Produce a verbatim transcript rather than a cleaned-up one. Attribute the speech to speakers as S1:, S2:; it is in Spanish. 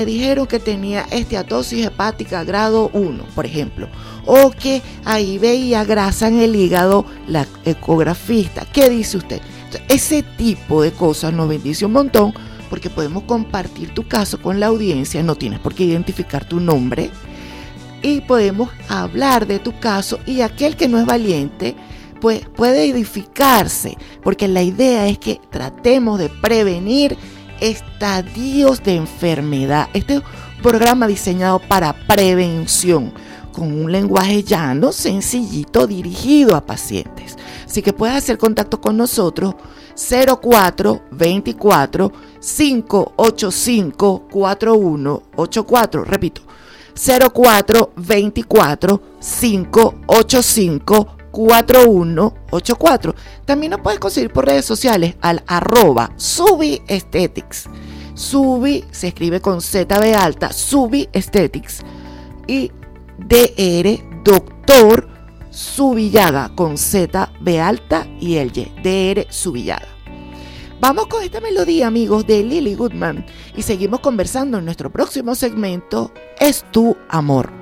S1: me dijeron que tenía esteatosis hepática grado uno, por ejemplo, o que ahí veía grasa en el hígado la ecografista. ¿Qué dice usted? Entonces, ese tipo de cosas nos bendice un montón porque podemos compartir tu caso con la audiencia, no tienes por qué identificar tu nombre y podemos hablar de tu caso, y aquel que no es valiente pues puede edificarse, porque la idea es que tratemos de prevenir estadios de enfermedad. Este es un programa diseñado para prevención, con un lenguaje llano, sencillito, dirigido a pacientes. Así que puedes hacer contacto con nosotros cero cuatro veinticuatro, cinco ochenta y cinco, cuarenta y uno ochenta y cuatro. Repito, cero cuatro veinticuatro, cinco ochenta y cinco, cuarenta y uno ochenta y cuatro. También nos puedes conseguir por redes sociales al arroba Subi Aesthetics. Subi se escribe con Z B alta, Subi Aesthetics. Y D R Doctor Subillaga con Z B alta y el Y. D R Subillaga. Vamos con esta melodía, amigos, de Lily Goodman, y seguimos conversando en nuestro próximo segmento, Es tu amor.